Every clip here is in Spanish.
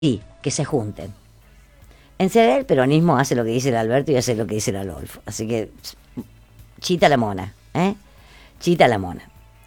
Sí, que se junten. En general el peronismo hace lo que dice el Alberto y hace lo que dice el Adolfo. Así que, chita la mona, ¿eh? Chita la mona.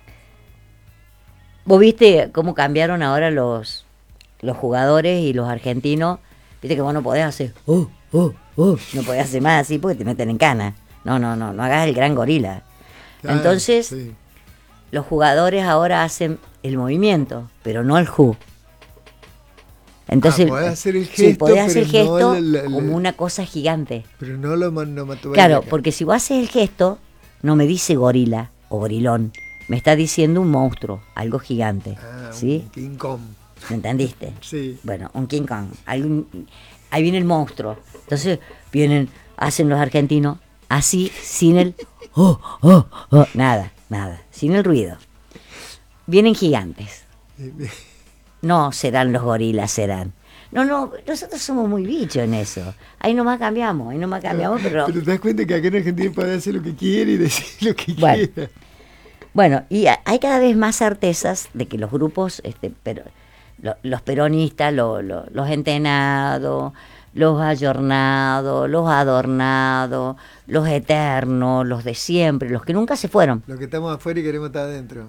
¿Vos viste cómo cambiaron ahora los jugadores y los argentinos? Viste que vos no podés hacer, no podés hacer más así porque te meten en cana. No hagas el gran gorila. Claro, Entonces, sí. los jugadores ahora hacen el movimiento, pero no el ju. Entonces, podés hacer el sí, gesto, podés hacer el pero gesto no como una cosa gigante. Pero no lo mantuve. Claro, porque si vos haces el gesto, no me dice gorila o gorilón, me está diciendo un monstruo, algo gigante. ¿Sí? Un King Kong. ¿Me entendiste? Sí. Bueno, un King Kong. Ahí viene el monstruo. Entonces hacen los argentinos así, sin el nada, sin el ruido. Vienen gigantes. No serán los gorilas, serán. No, nosotros somos muy bichos en eso. Ahí nomás cambiamos, pero... Pero te das cuenta que acá en Argentina puede hacer lo que quiere y decir lo que quiera. Bueno, y hay cada vez más certezas de que los grupos, los peronistas, los entenados, los ayornados, los adornados, los eternos, los de siempre, los que nunca se fueron. Los que estamos afuera y queremos estar adentro.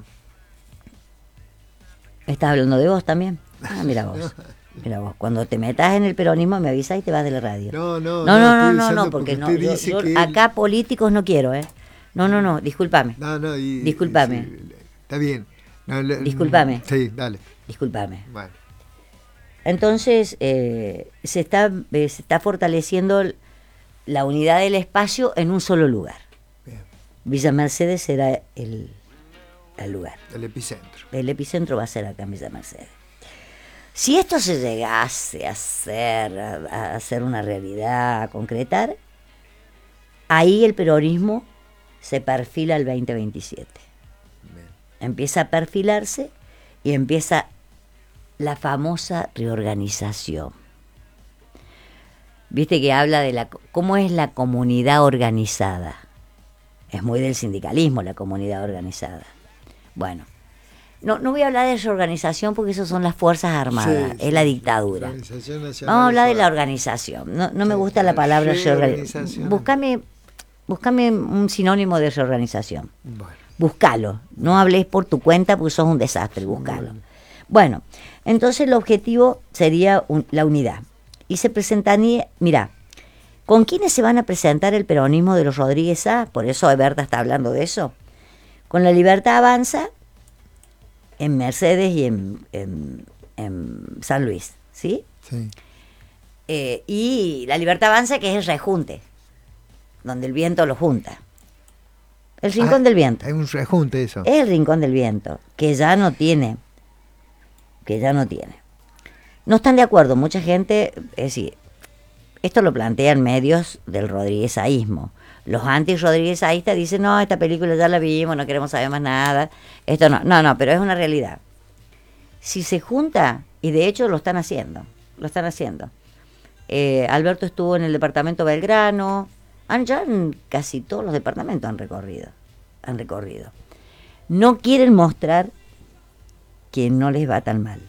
¿Estás hablando de vos también? Mira vos. Mira vos, cuando te metas en el peronismo me avisas y te vas de la radio. No, porque no, yo acá políticos no quiero, ¿eh? No, discúlpame. Discúlpame. Sí, está bien. Discúlpame. Sí, dale. Discúlpame. Bueno. Entonces, se está fortaleciendo la unidad del espacio en un solo lugar. Bien. Villa Mercedes será el lugar. El epicentro. El epicentro va a ser acá en Villa Mercedes. Si esto se llegase a hacer una realidad, a concretar, ahí el peronismo se perfila al 2027. Bien. Empieza a perfilarse y empieza la famosa reorganización. Viste que habla de cómo es la comunidad organizada. Es muy del sindicalismo la comunidad organizada. Bueno, no voy a hablar de reorganización porque eso son las Fuerzas Armadas, es la dictadura. Vamos a hablar de la organización. No me gusta la palabra reorganización. Búscame un sinónimo de reorganización. Bueno. Búscalo. No hables por tu cuenta porque sos un desastre. Búscalo. Bueno, entonces el objetivo sería la unidad. Y se presentaría, mira, ¿con quiénes se van a presentar el peronismo de los Rodríguez A? Por eso Berta está hablando de eso. Con La Libertad Avanza en Mercedes y en San Luis, ¿sí? Sí. Y La Libertad Avanza, que es el rejunte, donde el viento lo junta. El rincón del viento. Hay un rejunte eso. Es el rincón del viento, que ya no tiene. No están de acuerdo, mucha gente, es decir, esto lo plantean medios del rodriguezaísmo. Los anti-rodriguezaístas dicen, no, esta película ya la vimos, no queremos saber más nada. Esto no, pero es una realidad. Si se junta, y de hecho lo están haciendo. Alberto estuvo en el departamento Belgrano, ya en casi todos los departamentos han recorrido. No quieren mostrar que no les va tan mal.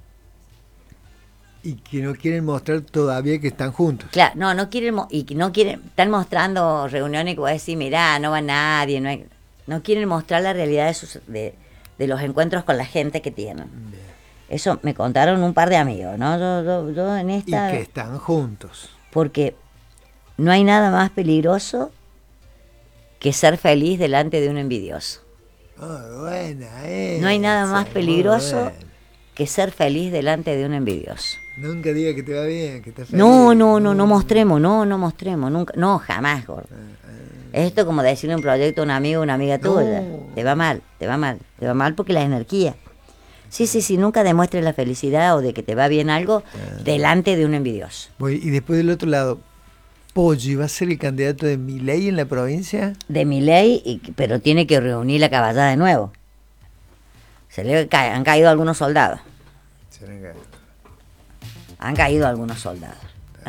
Y que no quieren mostrar todavía que están juntos. Claro, no quieren, están mostrando reuniones que vos decís, mirá, no va nadie, no quieren mostrar la realidad de los encuentros con la gente que tienen. Bien. Eso me contaron un par de amigos, ¿no? Yo en esta... Y que están juntos. Porque no hay nada más peligroso que ser feliz delante de un envidioso. No hay nada más peligroso que ser feliz delante de un envidioso. Nunca diga que te va bien, que estás feliz. No mostremos, nunca, no, jamás, gordo. Esto como decirle un proyecto a un amigo o una amiga tuya. Te va mal porque la energía. Sí, nunca demuestres la felicidad o de que te va bien algo delante de un envidioso. Y después del otro lado, Poggi va a ser el candidato de Milei en la provincia. De Milei, pero tiene que reunir la caballada de nuevo. Han caído algunos soldados. Han caído algunos soldados.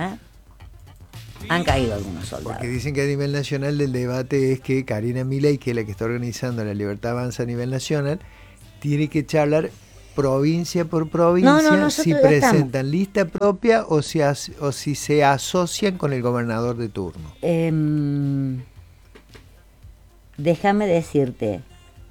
Porque dicen que a nivel nacional el debate es que Karina Milei, que es la que está organizando La Libertad Avanza a nivel nacional, tiene que charlar provincia por provincia, nosotros si ya presentan estamos. lista propia o si se asocian con el gobernador de turno. Déjame decirte,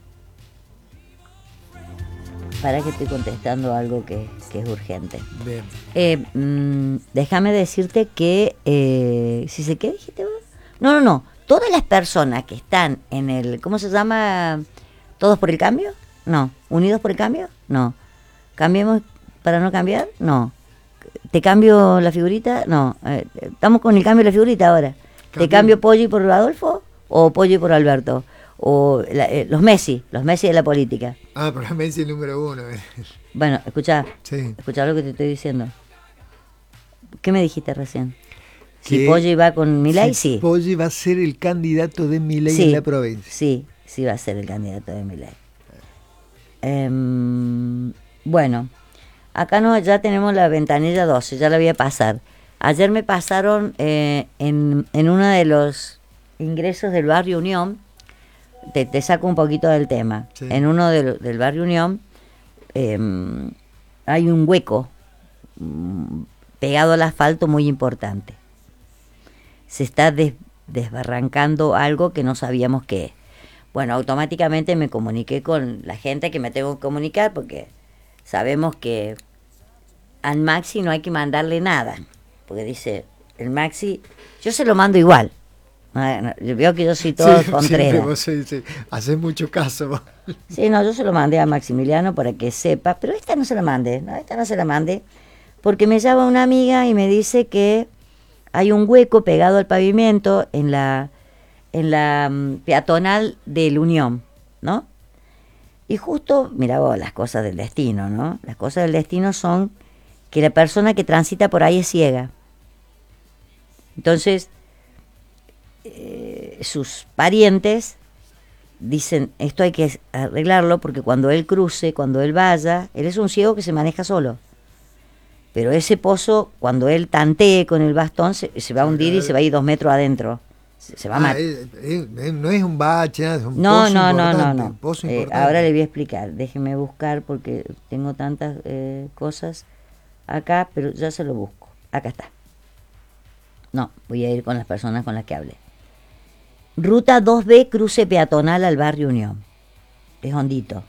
para que estoy contestando algo que es urgente. Bien. Déjame decirte que, si se qué dijiste vos. No. Todas las personas que están en el, ¿cómo se llama? ¿Todos por el cambio? No. ¿Unidos por el cambio? No. ¿Cambiemos para no cambiar? No. ¿Te cambio la figurita? No. Estamos con el cambio de la figurita ahora. ¿Te cambio Poggi por Adolfo o Poggi por Alberto? O los Messi de la política. Ah, pero Messi el número 1. Bueno, escuchá Sí. lo que te estoy diciendo. ¿Qué me dijiste recién? Si Que Poggi va con Milei, si sí. Poggi va a ser el candidato de Milei Sí, en la provincia. sí va a ser el candidato de Milei. Bueno, acá ya tenemos la ventanilla 12, ya la voy a pasar. Ayer me pasaron en uno de los ingresos del barrio Unión, te saco un poquito del tema. Sí. En uno del barrio Unión hay un hueco pegado al asfalto muy importante. Se está desbarrancando algo que no sabíamos qué es. Bueno, automáticamente me comuniqué con la gente que me tengo que comunicar porque sabemos que al Maxi no hay que mandarle nada. Porque dice, el Maxi, yo se lo mando igual. Yo veo que yo soy todo Contreras. Vos haces mucho caso. Vos. Sí, no, yo se lo mandé a Maximiliano para que sepa, pero esta no se la mandé, porque me llama una amiga y me dice que hay un hueco pegado al pavimento en la peatonal del Unión, ¿no? Y justo, mira vos, las cosas del destino, ¿no? Las cosas del destino son que la persona que transita por ahí es ciega. Entonces, sus parientes dicen, esto hay que arreglarlo porque cuando él cruce, cuando él vaya, él es un ciego que se maneja solo. Pero ese pozo, cuando él tantee con el bastón, se va a hundir y se va a ir 2 metros adentro. Se va a matar. No es un bache, es un No. pozo importante. Ahora le voy a explicar. Déjeme buscar porque tengo tantas cosas acá, pero ya se lo busco. Acá está. No, voy a ir con las personas con las que hablé. Ruta 2B, cruce peatonal al barrio Unión. Es hondito.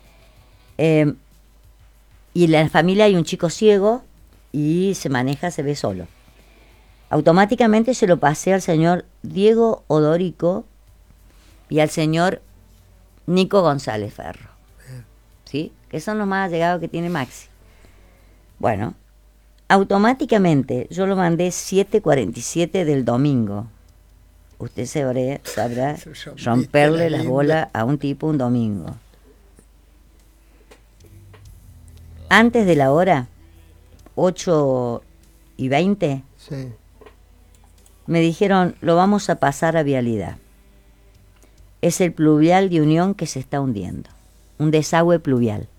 Y en la familia hay un chico ciego y se maneja, se ve solo. Automáticamente se lo pasé al señor Diego Odorico y al señor Nico González Ferro. ¿Sí? Que son los más allegados que tiene Maxi. Bueno, automáticamente yo lo mandé 7:47 del domingo. Usted sabrá romperle las bolas a un tipo un domingo. Antes de la hora, 8:20, Sí. me dijeron, lo vamos a pasar a vialidad. Es el pluvial de Unión que se está hundiendo. Un desagüe pluvial.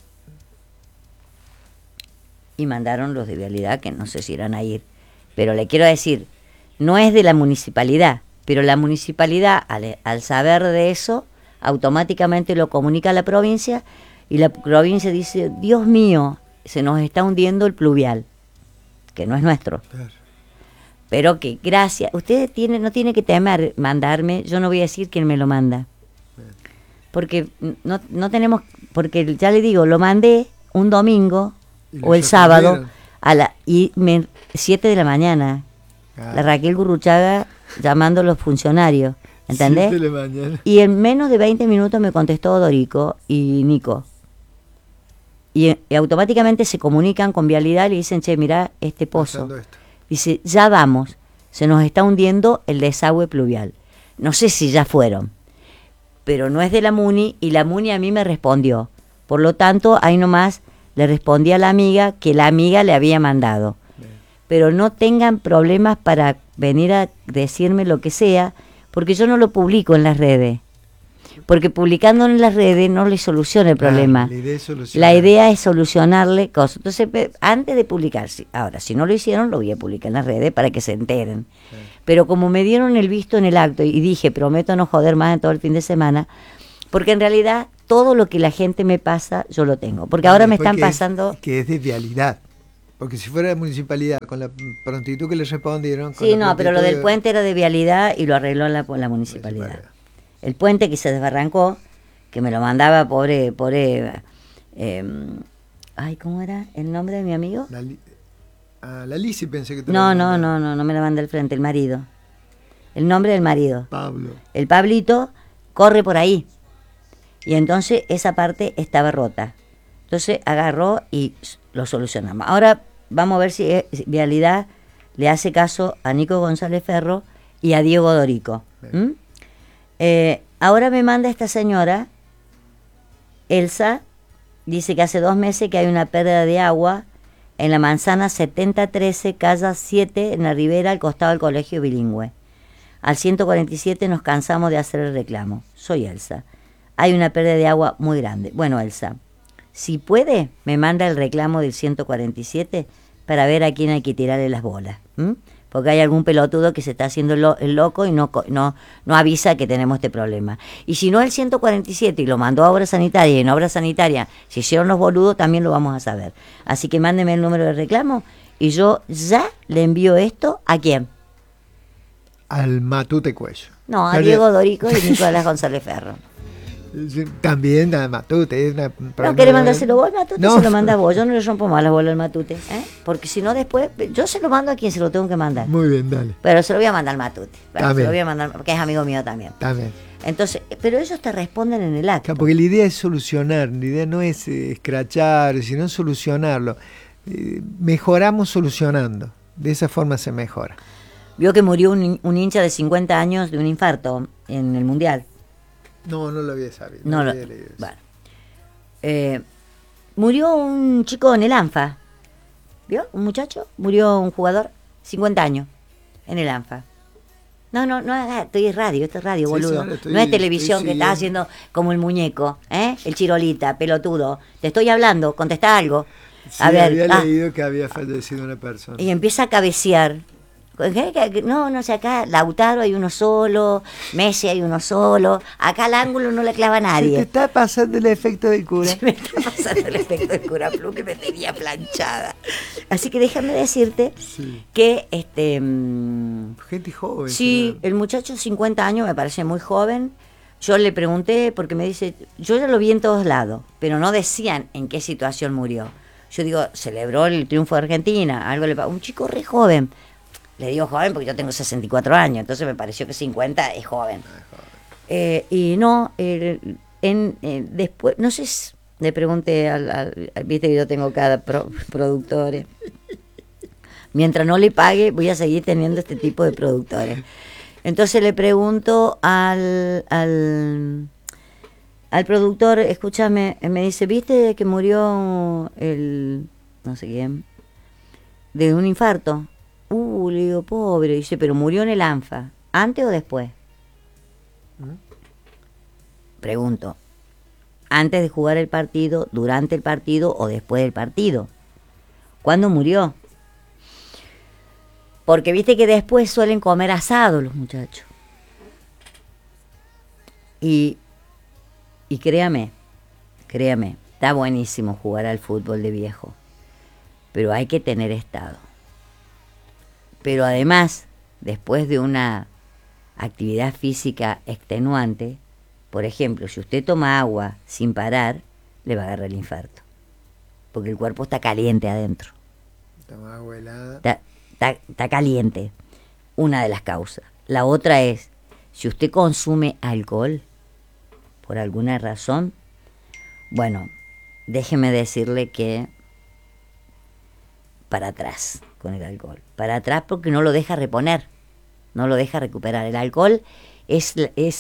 Y mandaron los de vialidad, que no sé si irán a ir. Pero le quiero decir, no es de la municipalidad, pero la municipalidad, al saber de eso, automáticamente lo comunica a la provincia, y la provincia dice, Dios mío, se nos está hundiendo el pluvial, que no es nuestro. Claro. Pero que gracias, usted no tiene que temer mandarme, yo no voy a decir quién me lo manda. Porque no tenemos, porque ya le digo, lo mandé un domingo o el sábado a 7 de la mañana. La Raquel Gurruchaga llamando a los funcionarios, ¿entendés? 7 de la mañana. Y en menos de 20 minutos me contestó Dorico y Nico. Y automáticamente se comunican con vialidad y le dicen, che, mirá este pozo. Dice, ya vamos, se nos está hundiendo el desagüe pluvial. No sé si ya fueron, pero no es de la MUNI, y la MUNI a mí me respondió. Por lo tanto, ahí nomás le respondí a la amiga que la amiga le había mandado. Bien. Pero no tengan problemas para venir a decirme lo que sea, porque yo no lo publico en las redes. Porque publicando en las redes no le soluciona el problema. La idea es solucionarle cosas. Entonces, antes de publicar, ahora, si no lo hicieron, lo voy a publicar en las redes para que se enteren. Pero como me dieron el visto en el acto y dije, prometo no joder más en todo el fin de semana, Porque en realidad todo lo que la gente me pasa, yo lo tengo. Porque ahora me están pasando... Que es de vialidad. Porque si fuera de municipalidad, con la prontitud que les respondieron... Sí, no, pero lo del puente era de vialidad y lo arregló la municipalidad. El puente que se desbarrancó, que me lo mandaba pobre... ay, ¿cómo era el nombre de mi amigo? La Lisi pensé que te No me la manda al frente, el marido. El nombre del marido. Pablo. El Pablito corre por ahí. Y entonces esa parte estaba rota. Entonces agarró y lo solucionamos. Ahora vamos a ver si Vialidad le hace caso a Nico González Ferro y a Diego Dorico. Ahora me manda esta señora, Elsa, dice que hace 2 meses que hay una pérdida de agua en la manzana 7013, calle 7, en la Ribera, al costado del colegio bilingüe. Al 147 nos cansamos de hacer el reclamo. Soy Elsa. Hay una pérdida de agua muy grande. Bueno, Elsa, si puede, me manda el reclamo del 147 para ver a quién hay que tirarle las bolas. Porque hay algún pelotudo que se está haciendo el loco y no avisa que tenemos este problema. Y si no el 147 y lo mandó a obra sanitaria, y en obra sanitaria se hicieron los boludos, también lo vamos a saber. Así que mándeme el número de reclamo y yo ya le envío esto, ¿a quién? Al Matute Cuello. No, a Diego Dorico y Nicolás González Ferro. También a Matute. ¿No querés mandárselo vos, Matute? No. Se lo manda vos. Yo no le rompo más las bolas al Matute. Porque si no, después yo se lo mando a quien se lo tengo que mandar. Muy bien, dale. Pero se lo voy a mandar al Matute. Se lo voy a mandar porque es amigo mío también. También. Entonces, pero ellos te responden en el acto. Porque la idea es solucionar. La idea no es escrachar, sino solucionarlo. Mejoramos solucionando. De esa forma se mejora. Vio que murió un hincha de 50 años de un infarto en el Mundial. No lo había sabido. Bueno. Murió un chico en el ANFA. ¿Vio? Un muchacho. Murió un jugador, 50 años, en el ANFA. No, esto es radio, boludo. Señora, no es televisión que estás haciendo como el muñeco, el chirolita, pelotudo. Te estoy hablando, contestá algo. Sí, había leído que había fallecido una persona. Y empieza a cabecear. No sé, acá Lautaro hay uno solo, Messi hay uno solo, acá al ángulo no le clava a nadie. Se te está pasando el efecto del cura. Se me está pasando el efecto del cura Plu, que me tenía planchada. Así que déjame decirte que gente joven. Sí, el muchacho 50 años me parece muy joven. Yo le pregunté, porque me dice, yo ya lo vi en todos lados, pero no decían en qué situación murió. Yo digo, celebró el triunfo de Argentina, algo le pasó. Un chico re joven. Le digo joven porque yo tengo 64 años, entonces me pareció que 50 es joven. Y no, después, no sé, le pregunté viste que yo tengo cada productor. Mientras no le pague, voy a seguir teniendo este tipo de productores. Entonces le pregunto al productor, escúchame, me dice, ¿viste que murió no sé quién, de un infarto? Le digo, pobre, dice, pero murió en el ANFA, ¿antes o después? Pregunto, ¿antes de jugar el partido, durante el partido o después del partido? ¿Cuándo murió? Porque viste que después suelen comer asado los muchachos. Y créame, está buenísimo jugar al fútbol de viejo, pero hay que tener estado. Pero además, después de una actividad física extenuante, por ejemplo, si usted toma agua sin parar, le va a agarrar el infarto. Porque el cuerpo está caliente adentro. Toma agua helada. Está caliente. Una de las causas. La otra es, si usted consume alcohol, por alguna razón, bueno, déjeme decirle que para atrás con el alcohol. Para atrás porque no lo deja reponer, no lo deja recuperar. El alcohol es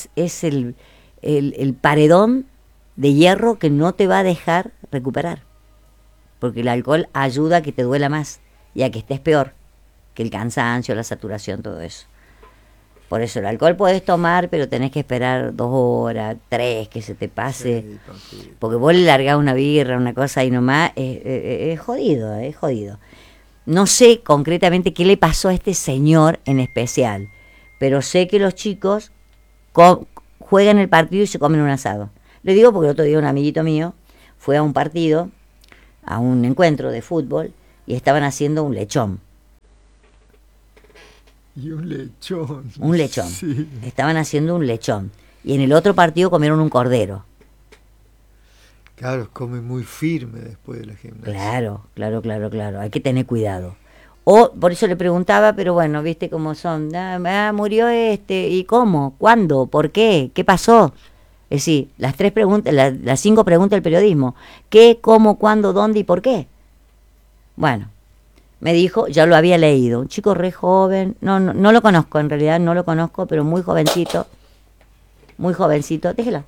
el paredón de hierro que no te va a dejar recuperar. Porque el alcohol ayuda a que te duela más y a que estés peor que el cansancio, la saturación, todo eso. Por eso el alcohol podés tomar, pero tenés que esperar 2 horas, 3, que se te pase. Sí, porque vos le largás una birra, una cosa ahí nomás, es jodido, es jodido. No sé concretamente qué le pasó a este señor en especial, pero sé que los chicos juegan el partido y se comen un asado. Le digo porque el otro día un amiguito mío fue a un partido, a un encuentro de fútbol, y estaban haciendo un lechón. Y un lechón. Un lechón. Sí. Estaban haciendo un lechón. Y en el otro partido comieron un cordero. Claro, come muy firme después de la gimnasia. Claro. Hay que tener cuidado. O, por eso le preguntaba, pero bueno, viste cómo son. Murió ¿y cómo? ¿Cuándo? ¿Por qué? ¿Qué pasó? Es decir, las 3 preguntas, las 5 preguntas del periodismo. ¿Qué, cómo, cuándo, dónde y por qué? Bueno, me dijo, ya lo había leído, un chico re joven, no lo conozco, en realidad no lo conozco, pero muy jovencito, déjelo.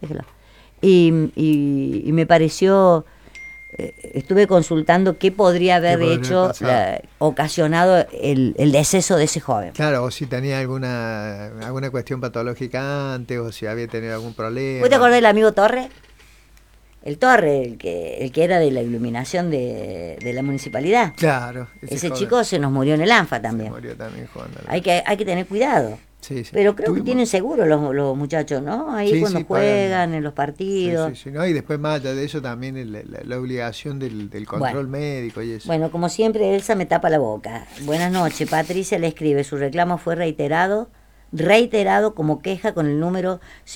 Y me pareció, estuve consultando qué podría haber hecho, ocasionado el deceso de ese joven. Claro, o si tenía alguna cuestión patológica antes, o si había tenido algún problema. ¿Vos te acordás del amigo Torre? El Torre, el que era de la iluminación de la municipalidad. Claro. Ese joven, chico se nos murió en el ANFA también. Se murió también jugando. Hay que tener cuidado. Sí. Pero creo que tienen seguro los muchachos, ¿no? Ahí cuando juegan, pagan en los partidos. Sí, ¿no? Y después más allá de eso también la obligación del control médico y eso. Bueno, como siempre, Elsa me tapa la boca. Buenas noches. Patricia le escribe, su reclamo fue reiterado como queja con el número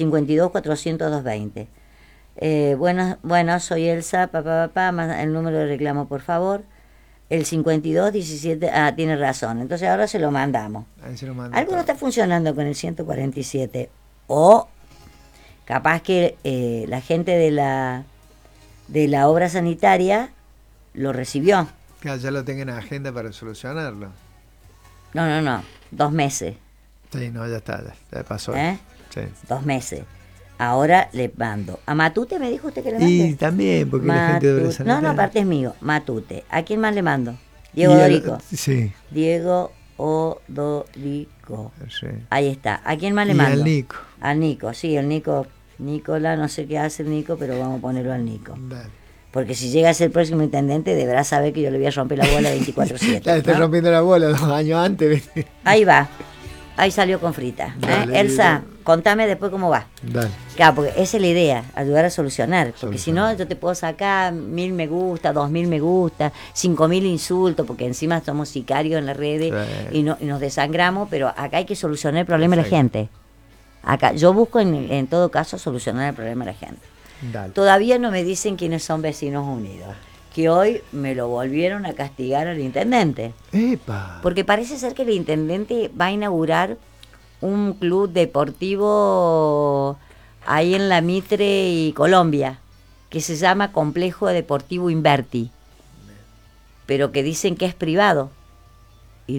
52-400-220. Bueno, soy Elsa, papá, más el número de reclamo, por favor. El 5217, tiene razón. Entonces ahora se lo mandamos. Ahí se lo manda algo todo. No está funcionando con el 147. O capaz que la gente de la obra sanitaria lo recibió. Claro, ya lo tengan en agenda para solucionarlo. No. 2 meses. Sí, no, ya está, ya pasó. Sí. 2 meses. Ahora le mando. ¿A Matute me dijo usted que le mande? Y también, porque la gente de obra sanitaria. No, aparte es mío. Matute. ¿A quién más le mando? Diego Odorico. Sí. Diego Odorico. Sí. Ahí está. ¿A quién más le mando? Al Nico. Al Nico, sí, el Nico. Nicola, no sé qué hace el Nico, pero vamos a ponerlo al Nico. Dale. Porque si llega a ser el próximo intendente, deberá saber que yo le voy a romper la bola 24/7. Claro, estoy rompiendo la bola 2 años antes. Ahí va. Ahí salió con frita. Dale, Elsa, contame después cómo va. Dale. Claro, porque esa es la idea, ayudar a solucionar. Porque si no, yo te puedo sacar 1000 me gusta, 2000 me gusta, 5000 insultos, porque encima somos sicarios en las redes y nos desangramos, pero acá hay que solucionar el problema de la gente. Acá yo busco en todo caso solucionar el problema de la gente. Dale. Todavía no me dicen quiénes son Vecinos Unidos, que hoy me lo volvieron a castigar al intendente. ¡Epa! Porque parece ser que el intendente va a inaugurar un club deportivo ahí en la Mitre y Colombia, que se llama Complejo Deportivo Inverti, pero que dicen que es privado. Y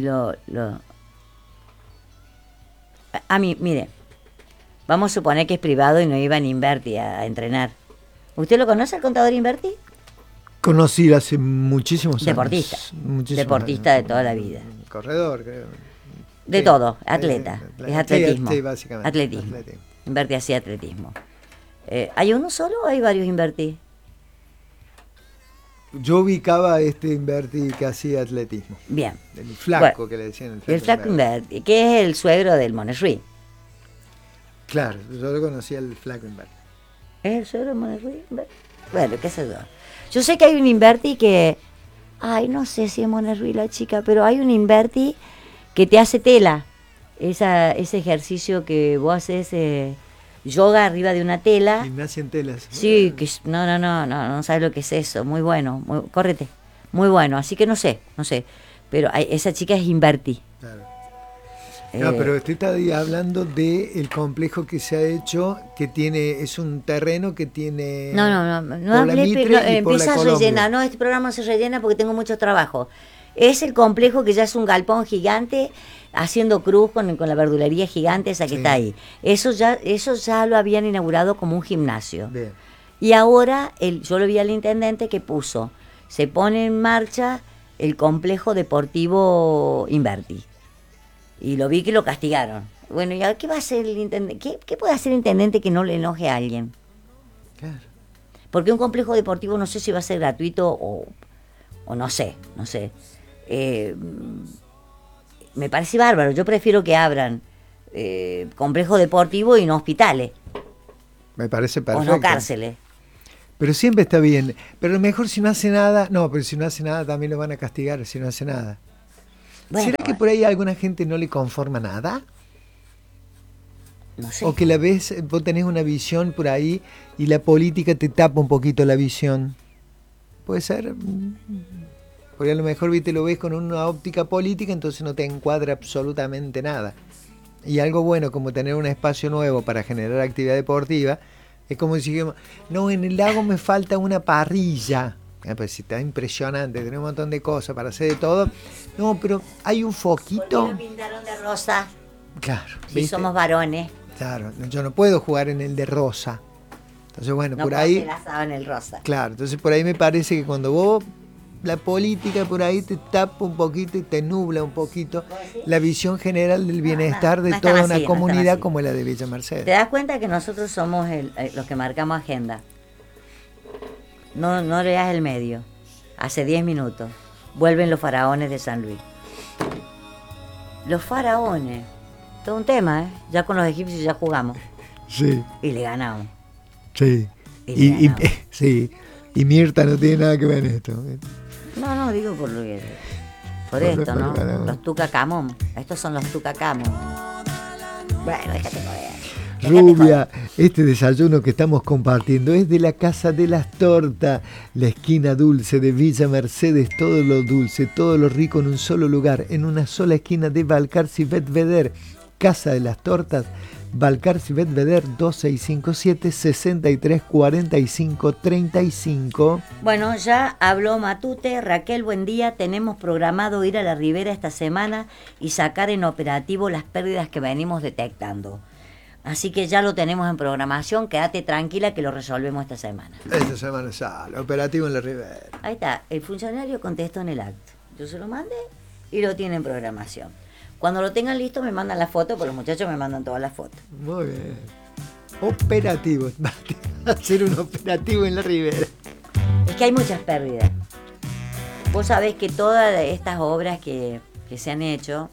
a mí, mire, vamos a suponer que es privado y no iban Inverti a entrenar. ¿Usted lo conoce, el contador Inverti? Conocí hace muchísimos deportista, años. Deportista de toda la vida. Corredor, creo. De todo, atleta. Es atletismo. Sí, básicamente. Atletismo. Inverti hacía atletismo. ¿Hay uno solo o hay varios Inverti? Yo ubicaba a este Inverti que hacía atletismo. Bien. El flaco, que le decían. El flaco Inverti, que es el suegro del Monerruí. Claro, yo lo conocía el flaco Inverti. ¿Es el suegro del Monerruí? Bueno, qué sé yo. Yo sé que hay un Inverti que... Ay, no sé si es Monerruí la chica, pero hay un Inverti que te hace tela. Ese ejercicio que vos haces yoga arriba de una tela. Gimnasia en telas. Sí, que no sabes lo que es eso. Muy bueno, córrete. Muy bueno, así que no sé. Pero esa chica es Inverti. Claro. No, pero usted está hablando del complejo que se ha hecho, que es un terreno que tiene... No hablé, pero empieza a rellenar. No, este programa se rellena porque tengo mucho trabajo. Es el complejo que ya es un galpón gigante, haciendo cruz con la verdulería gigante esa que está ahí. Eso ya lo habían inaugurado como un gimnasio. Bien. Y ahora yo lo vi al intendente que se pone en marcha el complejo deportivo Inverti. Y lo vi que lo castigaron. Bueno, ¿y ahora qué va a hacer el intendente? ¿Qué puede hacer el intendente que no le enoje a alguien? Claro. Porque un complejo deportivo no sé si va a ser gratuito o no sé. Me parece bárbaro. Yo prefiero que abran complejos deportivos y no hospitales. Me parece O perfecto. no cárceles. Pero siempre está bien. Pero a lo mejor si no hace nada, no, pero si no hace nada también lo van a castigar si no hace nada. Bueno, ¿Será que por ahí a alguna gente no le conforma nada? no sé. O que la ves, vos tenés una visión por ahí y la política te tapa un poquito la visión. Puede ser. Porque a lo mejor viste lo ves con una óptica política, entonces no te encuadra absolutamente nada. Y algo bueno como tener un espacio nuevo para generar actividad deportiva, es como si dijéramos, no, en el lago me falta una parrilla. Pues si está impresionante, tiene un montón de cosas para hacer de todo. No, pero hay un ¿Por qué foquito. lo pintaron de rosa? Claro, Si ¿viste? somos varones. Claro, yo no puedo jugar en el de rosa. Entonces, bueno, No por puedo ahí. ser asado en el rosa. Claro, entonces por ahí me parece que cuando vos, la política por ahí te tapa un poquito y te nubla un poquito la visión general del bienestar de no toda están una así, no están comunidad así. como la de Villa ¿Te Mercedes. das cuenta que nosotros somos los que marcamos agenda? No leas el medio. Hace 10 minutos. Vuelven los faraones de San Luis. Los faraones. Todo un tema, ¿eh? Ya con los egipcios ya jugamos. Sí, Y le ganamos. sí. Y ganamos. Sí. Y Mirta no tiene nada que ver en esto. No, digo por Por esto, lo- ¿no? por- Los Tucacamón. Estos son los Tucacamón. Bueno, déjate joder. Rubia, este desayuno que estamos compartiendo es de la Casa de las Tortas, la esquina dulce de Villa Mercedes, todo lo dulce, todo lo rico en un solo lugar, en una sola esquina de Balcarce y Bedveder. Casa de las Tortas, Balcarce y Bedveder 2657 6345 35. Bueno, ya habló Matute. Raquel, buen día. Tenemos programado ir a la Ribera esta semana y sacar en operativo las pérdidas que venimos detectando. Así que ya lo tenemos en programación. Quédate tranquila que lo resolvemos esta semana. Esta semana sale, operativo en la Ribera. Ahí está. El funcionario contestó en el acto. Yo se lo mandé y lo tiene en programación. Cuando lo tengan listo me mandan la foto, porque los muchachos me mandan todas las fotos. Muy bien. Operativo, va a hacer un operativo en la Ribera. Es que hay muchas pérdidas. Vos sabés que todas estas obras que se han hecho,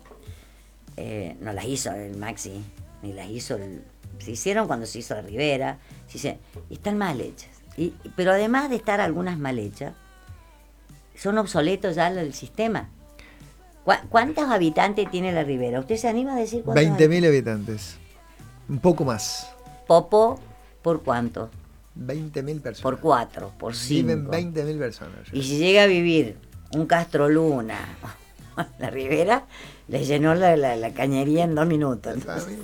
no las hizo el Maxi, ni las hizo se hicieron cuando se hizo la Ribera, y están mal hechas. Pero además de estar algunas mal hechas, son obsoletos ya el sistema. ¿Cuántos habitantes tiene la Ribera? ¿Usted se anima a decir cuántos? 20.000 habitantes. Un poco más. Popo, ¿por cuánto? 20.000 personas. Por 4, por 5. Viven 20.000 personas. Y si llega a vivir un Castro Luna, la Ribera, le llenó la cañería en 2 minutos.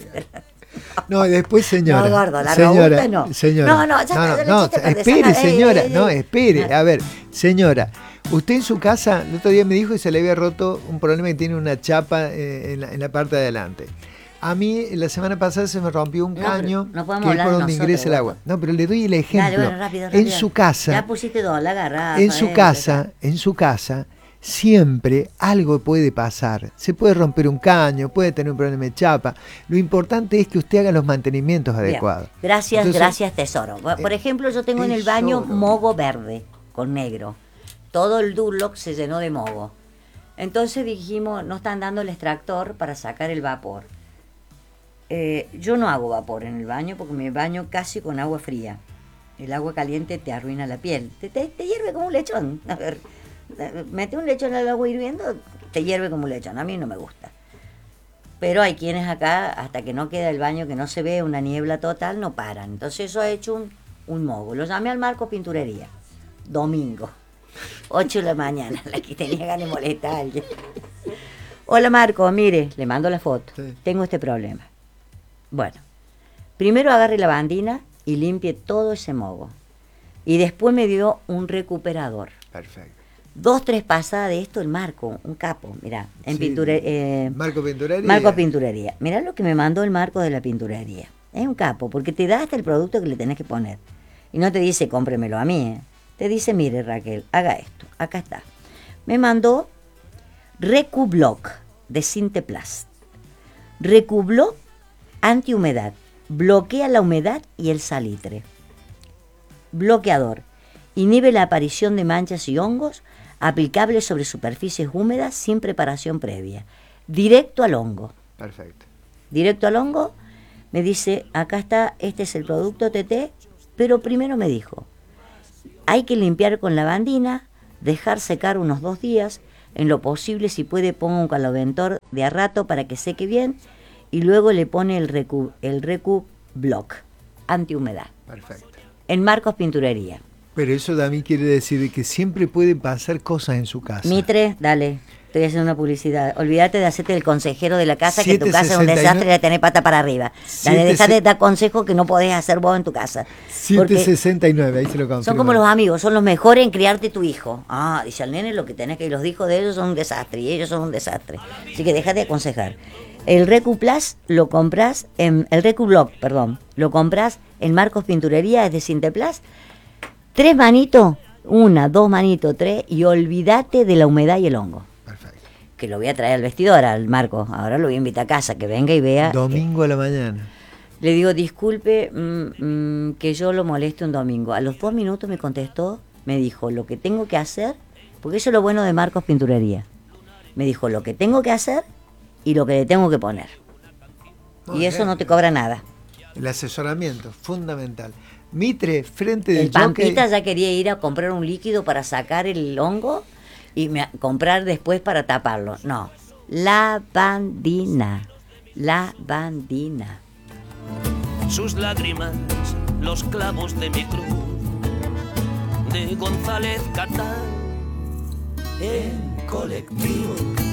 No, y después, señora. No, gordo, la señora, robusta no. Señora. No, ya no, está, el chiste espere, perdés. señora. Ey. No, espere. A ver, señora. Usted en su casa, el otro día me dijo que se le había roto un problema que tiene una chapa en la parte de adelante. A mí, la semana pasada se me rompió un caño no podemos que es hablar por de donde nosotros, ingresa el agua. No, pero le doy el ejemplo. Dale, bueno, rápido. En su casa, Ya pusiste 2, la garrafa. en su casa, siempre algo puede pasar. Se puede romper un caño, puede tener un problema de chapa. Lo importante es que usted haga los mantenimientos adecuados. Gracias, Entonces, gracias, tesoro. Por ejemplo, yo tengo en el baño tesoro. mogo verde con negro. Todo el Durlock se llenó de mogo. Entonces dijimos, no están dando el extractor para sacar el vapor. Yo no hago vapor en el baño porque me baño casi con agua fría. El agua caliente te arruina la piel. Te hierve como un lechón. A ver, mete un lechón al agua hirviendo, te hierve como un lechón. A mí no me gusta. Pero hay quienes acá, hasta que no queda el baño, que no se ve una niebla total, no paran. Entonces eso ha hecho un mogo. Lo llamé al Marco Pinturería. Domingo, 8 de la mañana. La que tenía ganas de molestar a alguien. Hola Marco, mire, le mando la foto. Sí. Tengo este problema. Bueno, primero agarre la bandina y limpie todo ese mogo. Y después me dio un recuperador. Perfecto. 2, 3 pasadas de esto, el Marco, un capo, mirá, en Sí. Marco Pinturería. Marco Pinturería. Mirá lo que me mandó el Marco de la pinturería. Es un capo, porque te da hasta el producto que le tenés que poner. Y no te dice, cómpremelo a mí, ¿eh? Te dice, mire Raquel, haga esto. Acá está. Me mandó Recublock de Sinteplast. Recublock antihumedad. Bloquea la humedad y el salitre. Bloqueador. Inhibe la aparición de manchas y hongos, aplicable sobre superficies húmedas sin preparación previa. Directo al hongo. Perfecto. Directo al hongo, Me dice, acá está, este es el producto TT, pero primero me dijo, hay que limpiar con lavandina, dejar secar unos 2 días, en lo posible si puede ponga un caloventor de a rato para que seque bien y luego le pone el Recu Block, antihumedad. Perfecto. En Marcos Pinturería. Pero eso también quiere decir que siempre pueden pasar cosas en su casa. Mitre, dale, estoy haciendo una publicidad. Olvídate de hacerte el consejero de la casa, que tu casa es un 769. desastre y la tenés pata para arriba. Dejá de dar consejos que no podés hacer vos en tu casa. Porque 769, ahí se lo confirmo. son como los amigos, son los mejores en criarte tu hijo. Ah, dice al nene lo que tenés que los hijos de ellos son un desastre y ellos son un desastre. Así que dejate de aconsejar. El Recu Plus lo compras en el Recu Block, perdón, lo compras en Marcos Pinturería, es de Cinteplas. 3 manitos, 1, 2 manitos, 3, y olvídate de la humedad y el hongo. Perfecto. Que lo voy a traer al vestidor al Marcos. Ahora lo voy a invitar a casa, que venga y vea. Domingo a la mañana. Le digo, disculpe que yo lo moleste un domingo. A los 2 minutos me contestó, me dijo lo que tengo que hacer, porque eso es lo bueno de Marcos Pinturería. Me dijo lo que tengo que hacer y lo que le tengo que poner. Muy y eso bien. no te cobra nada. El asesoramiento, fundamental. Mitre, frente del El Pampita jockey. ya quería ir a comprar un líquido para sacar el hongo y comprar después para taparlo. No, lavandina. Sus lágrimas, los clavos de mi cruz, de González Catán, en colectivo.